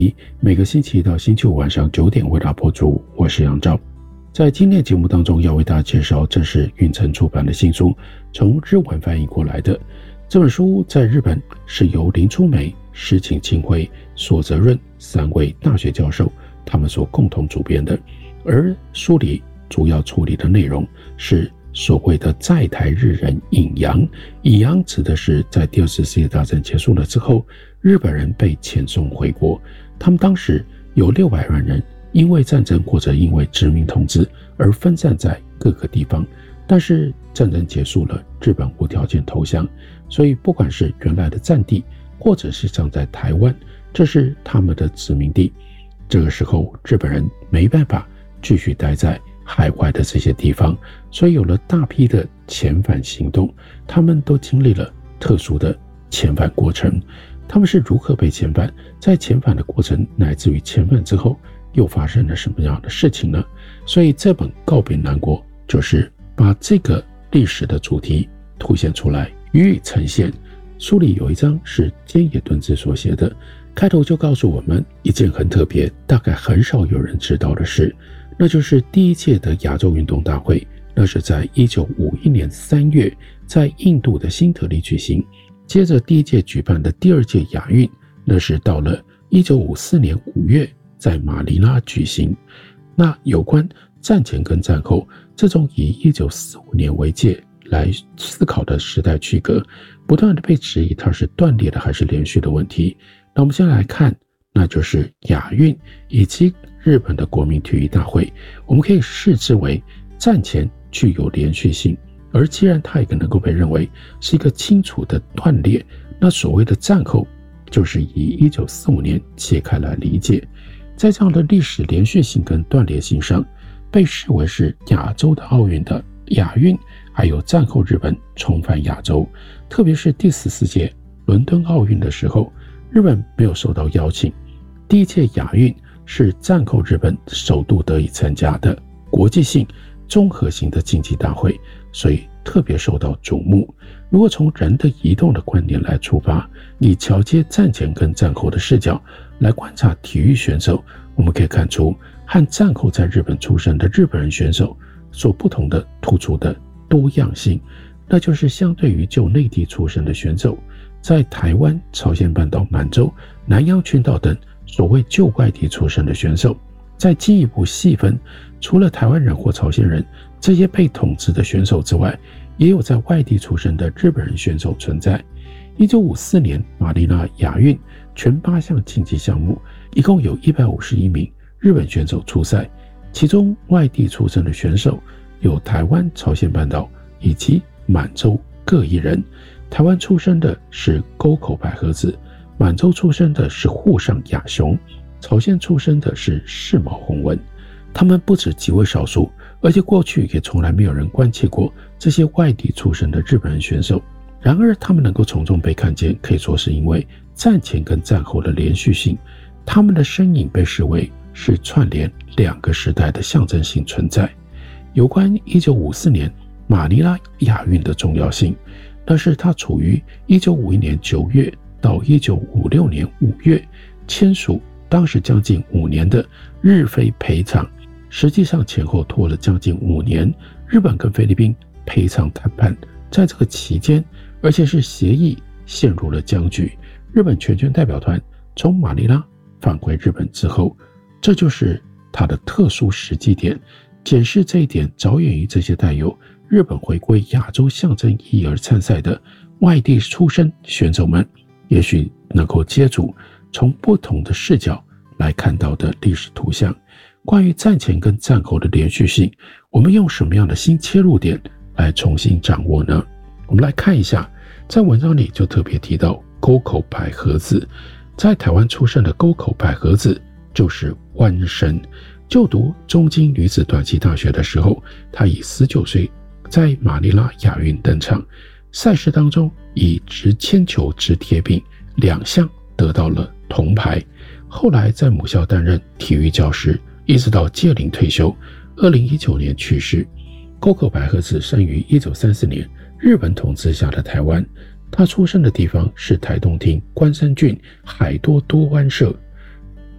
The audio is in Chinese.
每个星期一到星期五晚上9点为大家播出，我是杨照。在今天的节目当中要为大家介绍，这是云城出版的新书，从日文翻译过来的。这本书在日本是由林初美、石井清辉、索泽润3位大学教授他们所共同主编的，而书里主要处理的内容是所谓的在台日人引洋。引洋指的是在第二次世界大战结束了之后，日本人被遣送回国，他们当时有600万人因为战争或者因为殖民统治而分散在各个地方，但是战争结束了，日本无条件投降，所以不管是原来的战地或者是像在台湾，这是他们的殖民地。这个时候日本人没办法继续待在海外的这些地方，所以有了大批的遣返行动，他们都经历了特殊的遣返过程。他们是如何被遣返，在遣返的过程乃至于遣返之后又发生了什么样的事情呢？所以这本《告别南国》就是把这个历史的主题凸显出来，予以呈现。书里有一章是菅野敦子所写的，开头就告诉我们一件很特别，大概很少有人知道的事，那就是第一届的亚洲运动大会，那是在1951年3月在印度的新德里举行。接着第一届举办的第二届亚运，那是到了1954年5月在马尼拉举行。那有关战前跟战后这种以1945年为界来思考的时代区隔，不断的被质疑它是断裂的还是连续的问题。那我们先来看，那就是亚运以及日本的国民体育大会，我们可以视之为战前具有连续性，而既然它也能够被认为是一个清楚的断裂，那所谓的战后就是以1945年切开来理解。在这样的历史连续性跟断裂性上，被视为是亚洲的奥运的亚运，还有战后日本重返亚洲。特别是第14届伦敦奥运的时候，日本没有受到邀请。第一届亚运是战后日本首度得以参加的国际性综合型的竞技大会，所以特别受到瞩目。如果从人的移动的观点来出发，以桥接战前跟战后的视角来观察体育选手，我们可以看出和战后在日本出生的日本人选手所不同的突出的多样性，那就是相对于就内地出生的选手，在台湾、朝鲜半岛、满洲、南洋群岛等所谓旧外地出生的选手，再进一步细分，除了台湾人或朝鲜人这些被统治的选手之外，也有在外地出生的日本人选手存在。1954年马尼拉亚运全8项竞技项目，一共有151名日本选手出赛，其中外地出生的选手有台湾、朝鲜半岛以及满洲各1人。台湾出生的是沟口百合子，满洲出生的是户上雅雄，朝鲜出生的是世茂弘文。他们不止极为少数，而且过去也从来没有人关切过这些外地出生的日本人选手。然而他们能够从中被看见，可以说是因为战前跟战后的连续性，他们的身影被视为是串联2个时代的象征性存在。有关1954年马尼拉亚运的重要性，那是它处于1951年9月到1956年5月签署当时将近5年的日菲赔偿，实际上前后拖了将近5年。日本跟菲律宾赔偿谈判在这个期间，而且是协议陷入了僵局。日本全权代表团从马尼拉返回日本之后，这就是它的特殊时机点。检视这一点，着眼于这些带有日本回归亚洲象征意义而参赛的外地出身选手们，也许能够接触从不同的视角来看到的历史图像。关于战前跟战后的连续性，我们用什么样的新切入点来重新掌握呢？我们来看一下，在文章里就特别提到沟口百合子。在台湾出生的沟口百合子就是湾生。就读中京女子短期大学的时候，她以19岁在马尼拉亚运登场，赛事当中以直铅球、直铁饼2项得到了铜牌。后来在母校担任体育教师，一直到届龄退休，2019年去世。沟口百合子生于1934年日本统治下的台湾，他出生的地方是台东町关山郡海多多湾社